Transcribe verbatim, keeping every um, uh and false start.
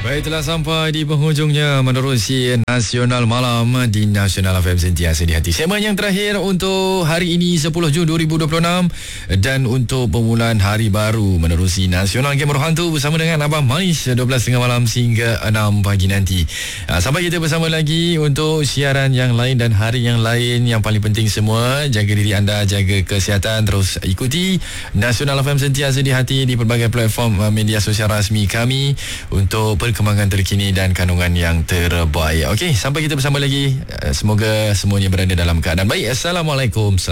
Baik, telah sampai di penghujungnya menerusi Nasional Malam di Nasional F M Sentiasa di Hati. Segmen yang terakhir untuk hari ini sepuluh Jun dua ribu dua puluh enam dan untuk permulaan hari baru menerusi Nasional Game Rohantu bersama dengan Abang Manis dua belas tiga puluh malam hingga enam pagi nanti. Sampai kita bersama lagi untuk siaran yang lain dan hari yang lain. Yang paling penting semua, jaga diri anda, jaga kesihatan, terus ikuti Nasional F M Sentiasa di Hati di pelbagai platform media sosial rasmi kami untuk perkembangan terkini dan kandungan yang terbaik. Okey, sampai kita bersama lagi. Semoga semuanya berada dalam keadaan baik. Assalamualaikum.